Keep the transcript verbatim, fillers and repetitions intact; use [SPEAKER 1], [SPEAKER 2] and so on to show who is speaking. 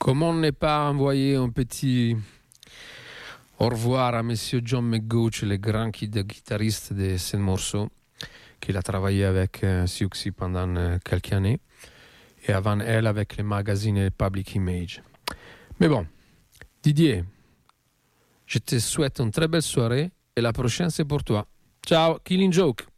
[SPEAKER 1] Comment ne pas envoyer un petit au revoir à Monsieur John McGouch, le grand guitariste de ce morceau, qu'il a travaillé avec euh, Siouxsie pendant euh, quelques années, et avant elle avec les magazines Public Image. Mais bon, Didier, je te souhaite une très belle soirée, et la prochaine c'est pour toi. Ciao, Killing Joke.